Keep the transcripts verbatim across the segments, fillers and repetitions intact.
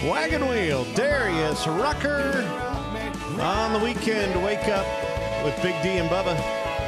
Wagon Wheel, Darius Rucker. On the weekend, wake up with Big D and Bubba.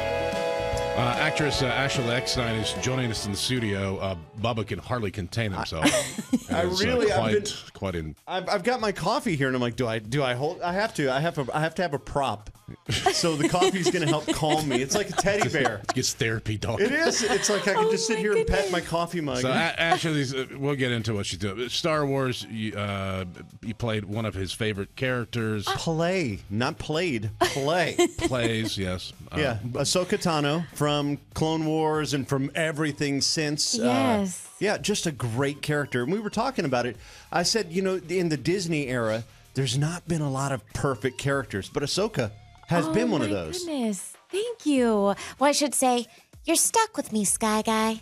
Uh, actress uh, Ashley Eckstein is joining us in the studio. Uh, Bubba can hardly contain himself. I It's, really, uh, I've quite, been, quite in. I've, I've got my coffee here, and I'm like, do I, do I hold? I have to. I have to. I have to have a prop. So the coffee's going to help calm me. It's like a teddy bear. It gets therapy, dog. It is. It's like I can Oh just sit my here and pet goodness. my coffee mug. So a- Ashley's, uh, we'll get into what she's doing. Star Wars, you, uh, you played one of his favorite characters. Play, not played. Play. Plays, yes. Uh, Yeah, Ahsoka Tano from Clone Wars and from everything since. Yes. Uh, yeah, just a great character. And we were talking about it. I said, you know, in the Disney era, there's not been a lot of perfect characters, but Ahsoka has Oh, been one my of those. Goodness. Thank you. Well, I should say, you're stuck with me, Sky Guy.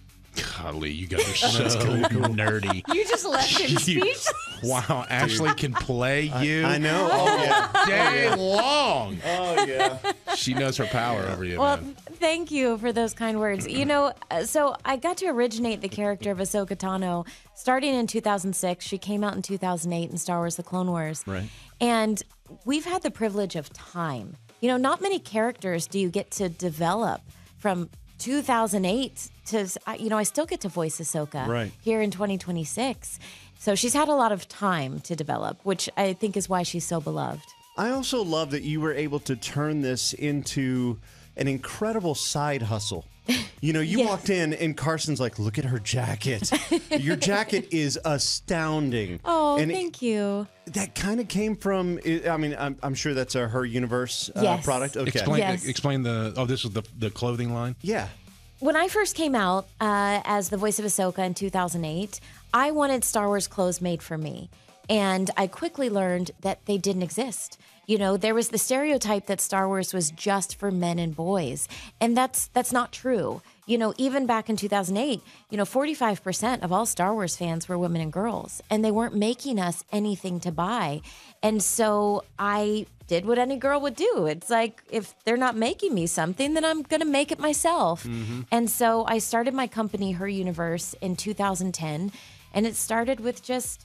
Golly, you guys are so nerdy. You just left him You- speechless. Wow, Ashley can play you I know. Oh, yeah. day long. Oh, yeah. She knows her power over you, Well, man. thank you for those kind words. You know, uh, so I got to originate the character of Ahsoka Tano starting in two thousand six. She came out in two thousand eight in Star Wars The Clone Wars. Right. And we've had the privilege of time. You know, not many characters do you get to develop from two thousand eight to, you know, I still get to voice Ahsoka Right. here in twenty twenty-six. So she's had a lot of time to develop, which I think is why she's so beloved. I also love that you were able to turn this into an incredible side hustle. You know, you Yes. walked in and Carson's like, look at her jacket. Your jacket is astounding. Oh, and it- thank you. that kind of came from, I mean, I'm, I'm sure that's a Her Universe uh, Yes. product. Okay. Explain, Yes. explain the. Oh, this is the the clothing line. Yeah. When I first came out uh, as the voice of Ahsoka in two thousand eight, I wanted Star Wars clothes made for me. And I quickly learned that they didn't exist. You know, there was the stereotype that Star Wars was just for men and boys. And that's that's not true. You know, even back in two thousand eight, you know, forty-five percent of all Star Wars fans were women and girls, and they weren't making us anything to buy. And so I did what any girl would do. It's like, if they're not making me something, then I'm going to make it myself. And so I started my company, Her Universe, in two thousand ten, and it started with just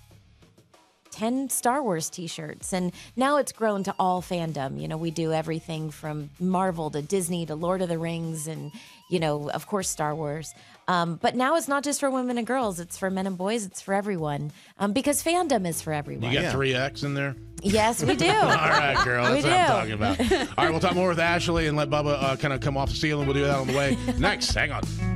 ten Star Wars t-shirts, and now it's grown to all fandom. You know, we do everything from Marvel to Disney to Lord of the Rings and, you know, of course, Star Wars. Um, but now it's not just for women and girls. It's for men and boys. It's for everyone, um, because fandom is for everyone. You got Yeah. three X in there. Yes, we do. All right, girl. We That's what I'm do. talking about. All right, we'll talk more with Ashley and let Bubba uh, kind of come off the ceiling. We'll do that on the way next. Hang on.